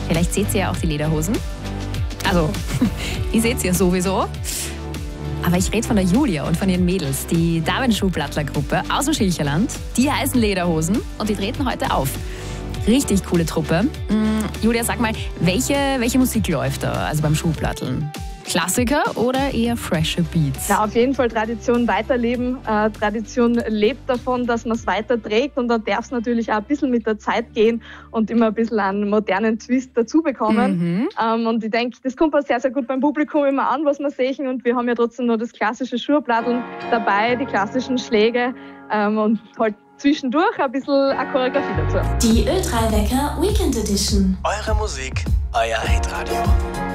Vielleicht seht ihr ja auch die Lederhosen. Also, die seht ihr sowieso. Aber ich rede von der Julia und von ihren Mädels, die Damenschuhplattler-Gruppe aus dem Schilcherland. Die heißen Lederhosen und die treten heute auf. Richtig coole Truppe. Julia, sag mal, welche Musik läuft da, also beim Schuhplatteln? Klassiker oder eher frische Beats? Ja, auf jeden Fall Tradition weiterleben. Tradition lebt davon, dass man es weiterträgt und dann darf es natürlich auch ein bisschen mit der Zeit gehen und immer ein bisschen einen modernen Twist dazu bekommen. Und ich denke, das kommt auch sehr, sehr gut beim Publikum immer an, was wir sehen, und wir haben ja trotzdem noch das klassische Schuhplatteln dabei, die klassischen Schläge und halt zwischendurch ein bisschen eine Choreografie dazu. Die Ö3 Wecker Weekend Edition. Eure Musik, euer Hitradio.